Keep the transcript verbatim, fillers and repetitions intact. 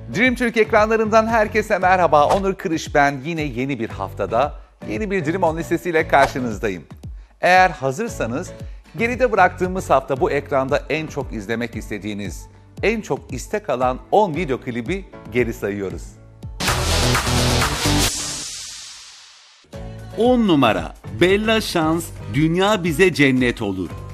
Dream Türk ekranlarından herkese merhaba. Onur Kırış ben. Yine yeni bir haftada yeni bir Dream On listesiyle karşınızdayım. Eğer hazırsanız geride bıraktığımız hafta bu ekranda en çok izlemek istediğiniz, en çok istek alan on video klibi geri sayıyoruz. on numara Bella Şans, Dünya Bize Cennet Olur.